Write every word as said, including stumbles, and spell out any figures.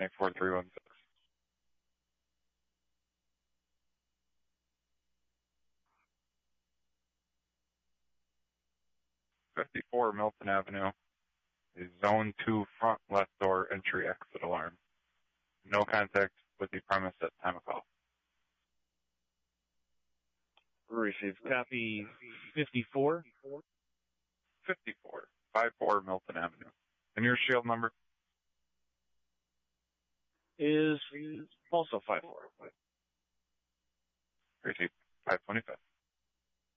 eight four three one six. fifty-four Milton Avenue. A zone two front left door entry exit alarm. No contact with the premise at time of call. Received. Copy fifty-four. fifty-four. five four Milton Avenue. And your shield number? Is also five four. Received. five twenty-five.